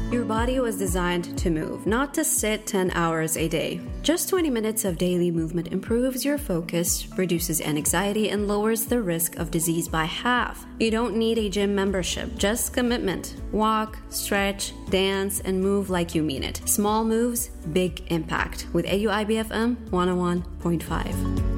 Your body was designed to move, not to sit 10 hours a day. Just 20 minutes of daily movement improves your focus, reduces anxiety, and lowers the risk of disease by half. You don't need a gym membership, just commitment. Walk, stretch, dance, and move like you mean it. Small moves, big impact. With AUIBFM 101.5.